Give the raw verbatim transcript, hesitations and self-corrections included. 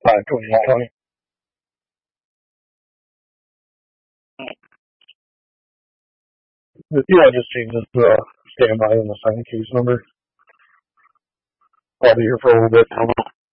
five twenty-one twenty. Yeah, just change it to uh, standby in the sign case number. I'll be here for a little bit.